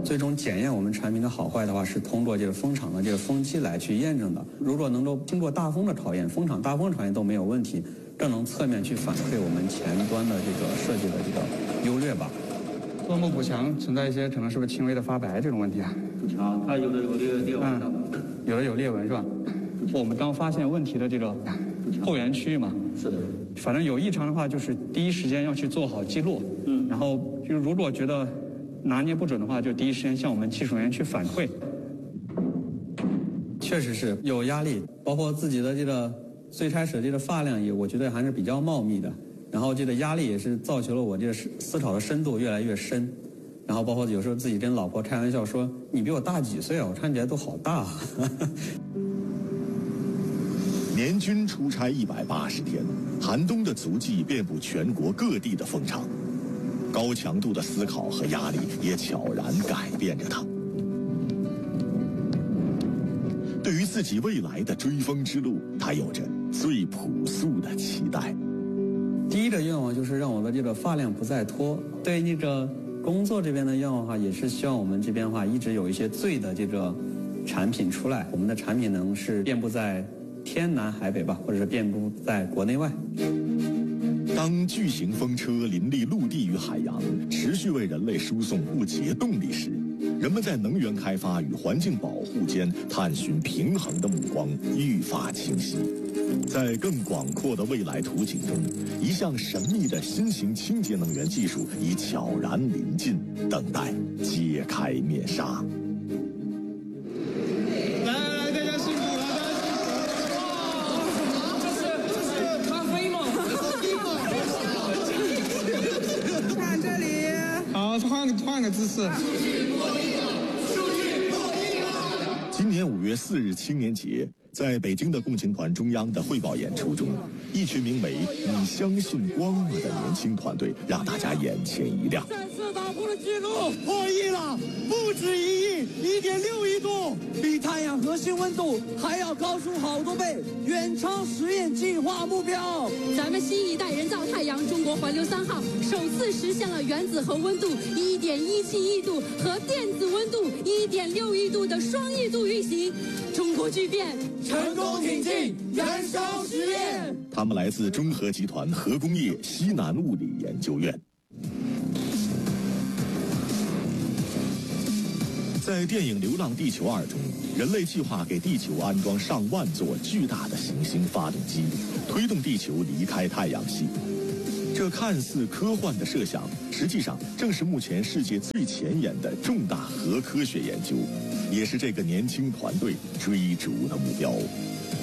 最终检验我们产品的好坏的话，是通过这个风场的这个风机来去验证的。如果能够经过大风的考验，风场大风考验都没有问题，这能侧面去反馈我们前端的这个设计的这个优劣吧。做木补墙存在一些可能是不是轻微的发白这种问题啊？ 补墙它有的有裂纹的， 有的有裂纹是吧？我们刚发现问题的这个后缘区域嘛， 是的。 反正有异常的话，就是第一时间要去做好记录，然后就如果觉得拿捏不准的话，就第一时间向我们技术人员去反馈。确实是有压力，包括自己的这个最开始这个发量也，我觉得还是比较茂密的，然后这个压力也是造就了我这个思考的深度越来越深，然后包括有时候自己跟老婆开玩笑说：“你比我大几岁啊？我看起来都好大啊。” 年均出差180天，寒冬的足迹遍布全国各地的风场，高强度的思考和压力也悄然改变着他。对于自己未来的追风之路，他有着最朴素的期待。 第一个愿望就是让我的这个发量不再脱。对那个工作这边的愿望的话，也是希望我们这边的话一直有一些最的这个产品出来，我们的产品能是遍布在天南海北吧，或者是遍布在国内外。 当巨型风车林立陆地与海洋，持续为人类输送不竭动力时，人们在能源开发与环境保护间探寻平衡的目光愈发清晰。在更广阔的未来图景中，一项神秘的新型清洁能源技术已悄然临近，等待揭开面纱。 换个姿势。 今年5月4日青年节，在北京的共青团中央的汇报演出中，一群名为“你相信光吗”的年轻团队让大家眼前一亮。 再次打破了记录，破亿了，不止1亿，1.6亿度，比太阳核心温度还要高出好多倍，远超实验计划目标。 咱们新一代人造太阳中国环流3号首次实现了原子核温度1.17亿度和电子温度1.6亿度的双亿度运行，中国巨变成功挺进燃烧实验。 他们来自中核集团核工业西南物理研究院。在电影《流浪地球2》中，人类计划给地球安装上万座巨大的行星发动机，推动地球离开太阳系。这看似科幻的设想，实际上正是目前世界最前沿的重大核科学研究，也是这个年轻团队追逐的目标。